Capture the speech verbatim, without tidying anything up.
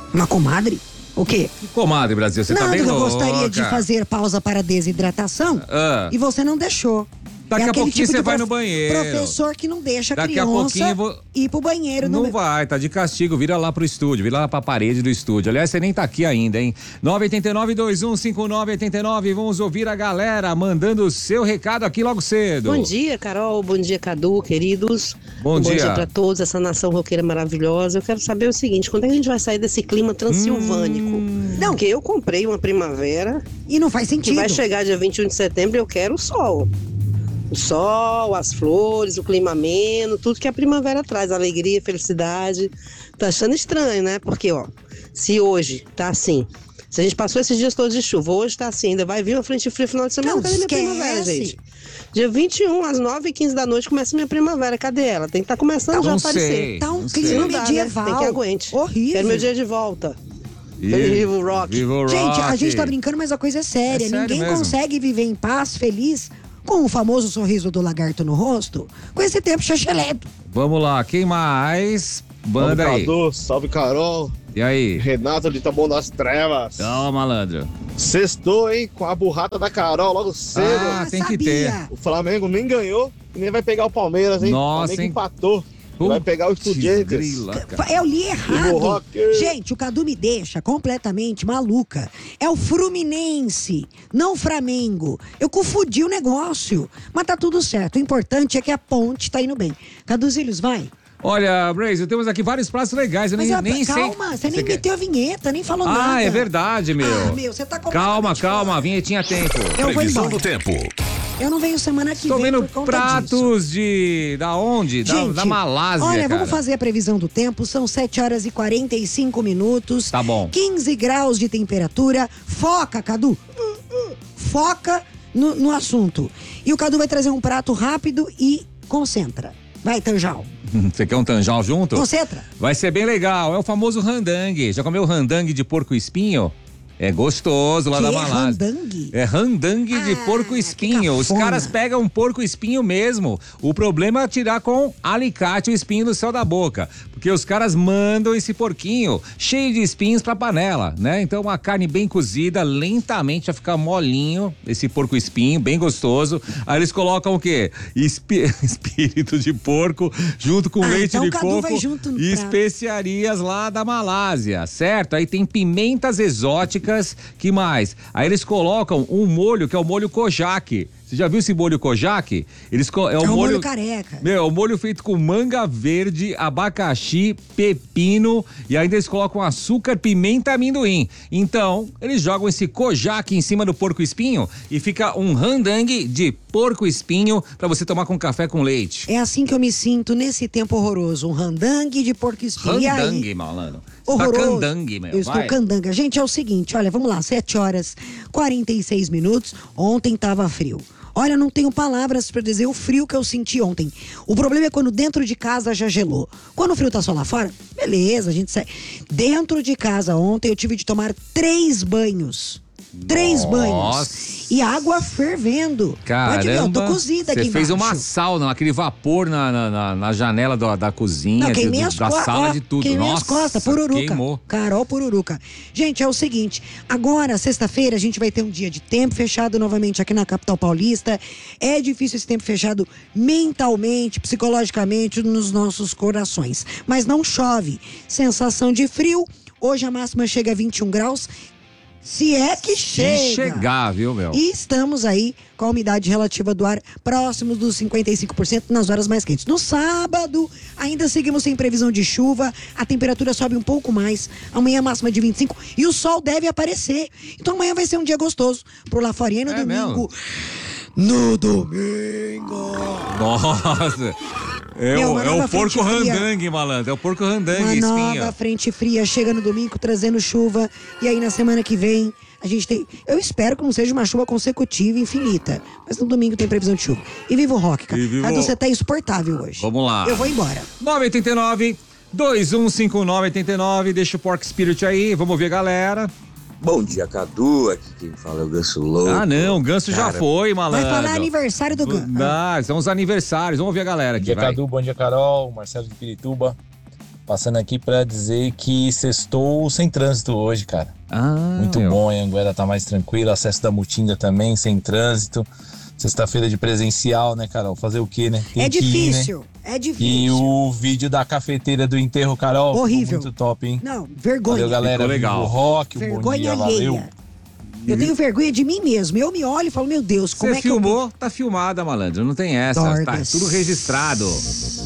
Uma comadre? O quê? Que comadre, Brasil? Você não, tá bem eu louca. gostaria de fazer pausa para desidratação ah. e você não deixou. Daqui é a pouquinho tipo você vai prof... no banheiro. Professor que não deixa a Daqui criança a pouquinho vou... ir pro banheiro. Não no... vai, tá de castigo. Vira lá pro estúdio, vira lá pra parede do estúdio. Aliás, você nem tá aqui ainda, hein? nove oito nove, dois um cinco nove oito nove. Vamos ouvir a galera mandando o seu recado aqui logo cedo. Bom dia, Carol. Bom dia, Cadu, queridos. Bom, Bom dia. dia pra todos, essa nação roqueira maravilhosa. Eu quero saber o seguinte, quando é que a gente vai sair desse clima transilvânico? Hum... Não. Porque eu comprei uma primavera. E não faz sentido. Que vai chegar dia vinte e um de setembro e eu quero o sol. O sol, as flores, o clima ameno, tudo que a primavera traz, alegria, felicidade. Tá achando estranho, né? Porque, ó, se hoje tá assim, se a gente passou esses dias todos de chuva, hoje tá assim, ainda vai vir uma frente fria final de semana, não, cadê minha esquece. primavera, gente? Dia vinte e um, às nove e quinze da noite, começa minha primavera, cadê ela? Tem que estar tá começando tá, já a aparecer. Sei, tá um sei. clima Dá, medieval. Né? Tem que aguente. Horrível. Quero meu dia de volta. E... Viva o rock. Viva o rock. Gente, a gente tá brincando, mas a coisa é séria. É sério Ninguém mesmo. consegue viver em paz, feliz, com o famoso sorriso do lagarto no rosto, com esse tempo chacheledo. Vamos lá, quem mais? Banda salve, aí. Cadu, salve, Carol. E aí? Renato de Taboão das Trevas. Ó, malandro. Sextou, hein? Com a burrata da Carol logo cedo. Ah, tem que ter. O Flamengo nem ganhou e nem vai pegar o Palmeiras, hein? Nossa, o Flamengo hein? empatou. Vai pegar o Estudiantes. Eu li errado. rock. Gente, o Cadu me deixa completamente maluca. É o Fluminense, não o Flamengo. Eu confundi o negócio. Mas tá tudo certo. O importante é que a ponte tá indo bem. Caduzílios, vai. Olha, Brasil, temos aqui vários pratos legais. Eu Mas nem, a, nem calma, sei. você, você nem quer... meteu a vinheta, nem falou ah, nada. Ah, é verdade, meu. Ah, meu, você tá Calma, calma, fora. a vinhetinha tempo. Eu Previsão do tempo. Eu não venho semana que Tô vem vendo por conta pratos disso. de... Da onde? Da, Gente, da Malásia, olha, cara. vamos fazer a previsão do tempo. São sete horas e quarenta e cinco minutos. Tá bom. quinze graus de temperatura. Foca, Cadu. Foca no, no assunto. E o Cadu vai trazer um prato rápido e concentra. Vai, Tanjal. Você quer um tanjal junto? Concentra. Vai ser bem legal. É o famoso randangue. Já comeu randangue de porco espinho? É gostoso lá Que da é Malásia. randangue? É randangue Ah, de porco espinho. Os cafona. caras pegam um porco espinho mesmo. O problema é tirar com alicate o espinho do céu da boca. Porque os caras mandam esse porquinho cheio de espinhos pra panela, né? Então uma carne bem cozida, lentamente vai ficar molinho, esse porco espinho, bem gostoso. Aí eles colocam o quê? Espi- espírito de porco junto com Ah, leite então de o Cadu coco vai junto no e prato. especiarias lá da Malásia, certo? Aí tem pimentas exóticas. Que mais? Aí eles colocam um molho que é o molho kojak. Você já viu esse molho kojak? Eles co- é, o É um molho, molho careca. Meu, é um molho feito com manga verde, abacaxi, pepino e ainda eles colocam açúcar, pimenta e amendoim. Então, eles jogam esse kojak em cima do porco espinho e fica um randangue de porco espinho pra você tomar com café com leite. É assim que eu me sinto nesse tempo horroroso. Um randangue de porco espinho. E aí? Randangue, malandro. Você Horroroso. tá candangue, meu. Eu estou vai. candanga. Gente, é o seguinte, olha, vamos lá, sete horas e quarenta e seis minutos. Ontem tava frio. Olha, não tenho palavras pra dizer o frio que eu senti ontem. O problema é quando dentro de casa já gelou. Quando o frio tá só lá fora, beleza, a gente sai. Dentro de casa ontem eu tive de tomar três banhos. Três Nossa. banhos. E água fervendo. Caramba, Pode ver, eu tô cozida aqui você fez embaixo. uma sauna, aquele vapor na, na, na, na janela do, da cozinha, Não, queimei de- as da costas, sala ó, de tudo. queimei Nossa, as costas, pururuca. queimou. Carol Pururuca. Gente, é o seguinte, agora, sexta-feira, a gente vai ter um dia de tempo fechado novamente aqui na capital paulista. É difícil esse tempo fechado mentalmente, psicologicamente, nos nossos corações. Mas não chove. Sensação de frio. Hoje a máxima chega a vinte e um graus. Se é que chega. Se chegar, viu, meu? E estamos aí com a umidade relativa do ar próximo dos cinquenta e cinco por cento nas horas mais quentes. No sábado, ainda seguimos sem previsão de chuva, a temperatura sobe um pouco mais, amanhã a máxima de vinte e cinco e o sol deve aparecer. Então amanhã vai ser um dia gostoso pro lá fora. E aí no É domingo... No domingo... Nossa, é, Meu, o, uma é nova o porco frente fria. randangue, malandro. É o porco randangue, Uma espinha. nova frente fria chega no domingo trazendo chuva. E aí na semana que vem a gente tem... Eu espero que não seja uma chuva consecutiva e infinita. Mas no domingo tem previsão de chuva. E viva o rock, cara. E viva Cadu, o- você tá insuportável hoje. Vamos lá. Eu vou embora. nove oito nove, dois um cinco nove oito nove, deixa o Pork Spirit aí, vamos ouvir a galera. Bom dia, Cadu. Aqui quem fala é o Ganso Louco. Ah, não, o Ganso já Cara, foi, malandro. Vai falar aniversário do Ganso. Ah, são os aniversários, vamos ouvir a galera Bom aqui, dia, vai. Cadu. Bom dia, Carol. Marcelo de Pirituba. Passando aqui pra dizer que sextou sem trânsito hoje, cara. Ah, Muito meu. bom, a Anguera tá mais tranquila, acesso da Mutinga também, sem trânsito. Sexta-feira de presencial, né, Carol? Fazer o quê, né? Tem É que ir, né? difícil, é difícil. E o vídeo da cafeteira do enterro, Carol, ficou Horrível. muito top, hein? Não, vergonha. Valeu, galera. Ficou legal. Viva o rock, um bom Vergonha dia, alheia. valeu. Eu tenho vergonha de mim mesmo. Eu me olho e falo, meu Deus, como Você é que eu... filmou, tá filmada, malandro. Não tem essa. Tá Dorgas. tudo registrado.